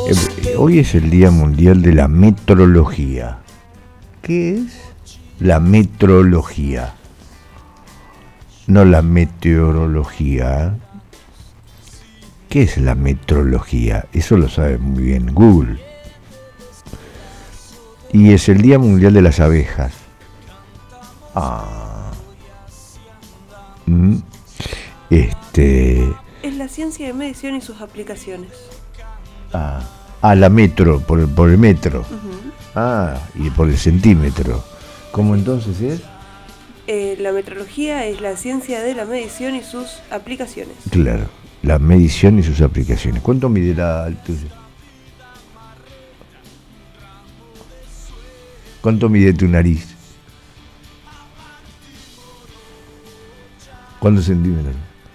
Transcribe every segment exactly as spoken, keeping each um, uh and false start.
Eh, Hoy es el Día Mundial de la Metrología. ¿Qué es la metrología? No la meteorología. ¿eh? ¿Qué es la metrología? Eso lo sabe muy bien Google. Y es el Día Mundial de las Abejas. Ah. Mm. Este. Es la ciencia de medición y sus aplicaciones. Ah, ah la metro, por, por el metro. Uh-huh. Ah, y por el centímetro. ¿Cómo entonces es? Eh, la metrología es la ciencia de la medición y sus aplicaciones. Claro, la medición y sus aplicaciones. ¿Cuánto mide la tuya? ¿Cuánto mide tu nariz? ¿Cuántos centímetros?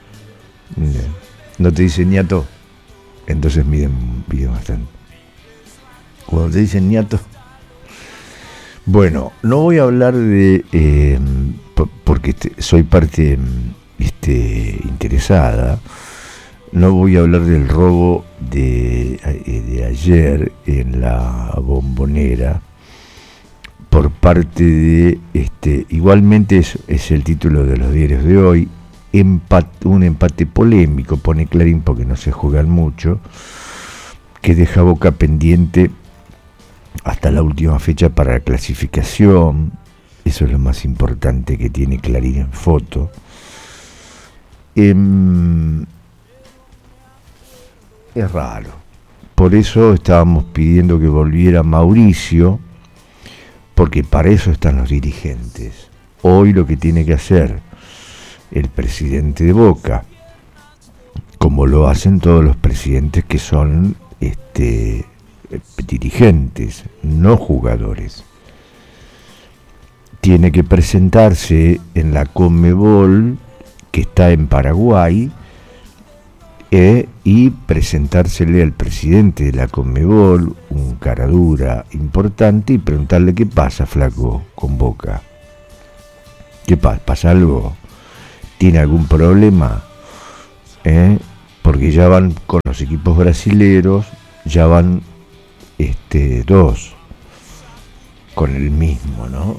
¿No te dicen ñato? Entonces miden, miden bastante. Cuando te dicen ñato. Bueno, no voy a hablar de eh, porque soy parte este, interesada. No voy a hablar del robo de, de ayer en la Bombonera por parte de este. Igualmente es, es el título de los diarios de hoy. Empate, un empate polémico, pone Clarín porque no se juegan mucho, que deja Boca pendiente hasta la última fecha para la clasificación. Eso es lo más importante que tiene Clarín en foto. Eh, es raro. Por eso estábamos pidiendo que volviera Mauricio, porque para eso están los dirigentes. Hoy lo que tiene que hacer el presidente de Boca, como lo hacen todos los presidentes que son este, dirigentes, no jugadores, tiene que presentarse en la Conmebol, que está en Paraguay, eh, y presentársele al presidente de la Conmebol, un caradura importante, y preguntarle qué pasa, flaco, con Boca. ¿Qué pasa? ¿Pasa algo? ¿Tiene algún problema? ¿Eh? Porque ya van con los equipos brasileros, ya van este, dos con el mismo, ¿no?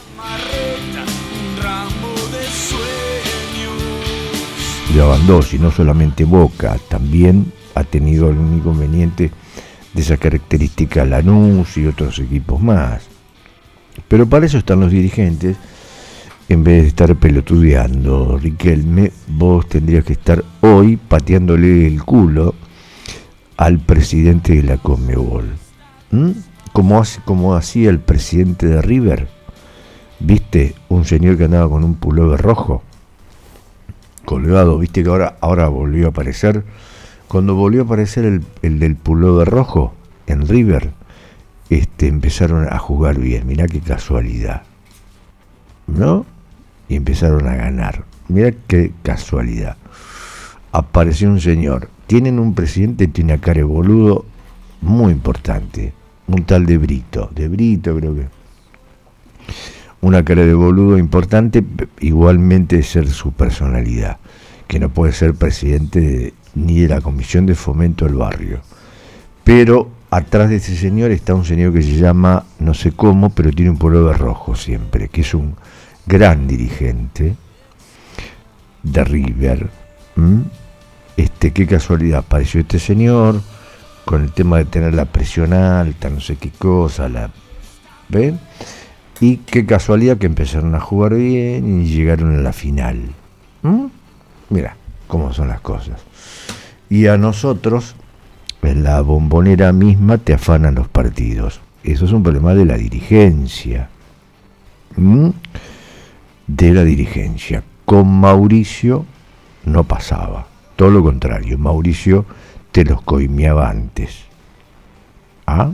Ya van dos, y no solamente Boca, también ha tenido algún inconveniente de esa característica Lanús y otros equipos más. Pero para eso están los dirigentes. En vez de estar pelotudeando, Riquelme, vos tendrías que estar hoy pateándole el culo al presidente de la Conmebol. ¿Mm? Como, hace, como hacía el presidente de River. ¿Viste? Un señor que andaba con un pullover rojo colgado. ¿Viste que ahora, ahora volvió a aparecer? Cuando volvió a aparecer el, el del pullover rojo en River, este, empezaron a jugar bien. Mirá qué casualidad, ¿no? Y empezaron a ganar. Mira qué casualidad. Apareció un señor. Tienen un presidente que tiene una cara de boludo muy importante. Un tal de Brito. De Brito creo que. Una cara de boludo importante, igualmente ser su personalidad. Que no puede ser presidente de, ni de la Comisión de Fomento del Barrio. Pero atrás de ese señor está un señor que se llama, no sé cómo, pero tiene un pullover rojo siempre, que es un gran dirigente de River. ¿Mm? Este, qué casualidad, apareció este señor con el tema de tener la presión alta, no sé qué cosa, la ¿ven? Y qué casualidad que empezaron a jugar bien y llegaron a la final. ¿Mm? Mira cómo son las cosas. Y a nosotros, en la Bombonera misma, te afanan los partidos. Eso es un problema de la dirigencia. ¿Mm? De la dirigencia. Con Mauricio no pasaba. Todo lo contrario, Mauricio te los coimeaba antes. ¿Ah?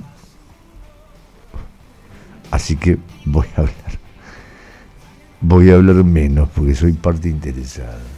Así que voy a hablar. Voy a hablar menos porque soy parte interesada.